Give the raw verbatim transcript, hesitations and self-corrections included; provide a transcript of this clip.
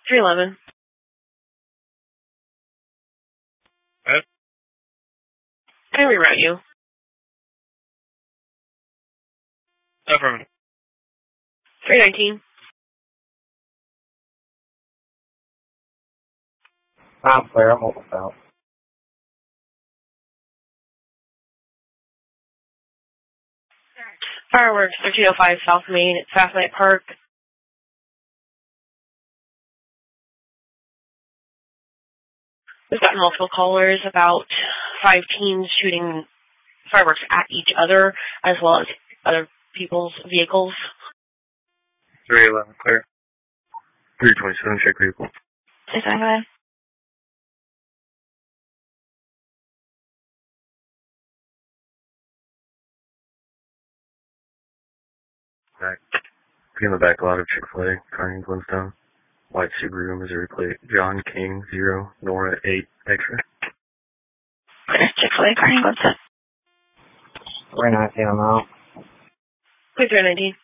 three eleven. What? Can I reroute you? No problem. three nineteen. I'm clear. I'm almost out. Fireworks, thirteen oh five South Main at Southlight Park. We've gotten multiple callers about five teens shooting fireworks at each other, as well as other people's vehicles. three eleven, clear. three twenty-seven, check vehicle. Is that right? Back. Be in the back lot of Chick-fil-A, turning Glenstone. White Subaru, Missouri plate. John King, zero, Nora, eight, X-ray. Chick-fil-A, Carney, what's that? three nineteen, I'm out. three nineteen.